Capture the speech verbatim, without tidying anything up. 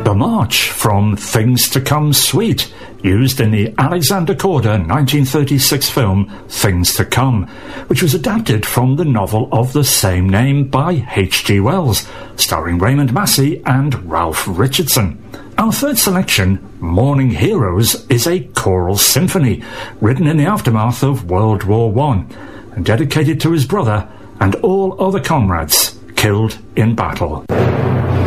The March from Things to Come Suite, used in the Alexander Korda nineteen thirty-six film Things to Come, which was adapted from the novel of the same name by H G Wells, starring Raymond Massey and Ralph Richardson. Our third selection, Morning Heroes, is a choral symphony written in the aftermath of World War One and dedicated to his brother and all other comrades killed in battle.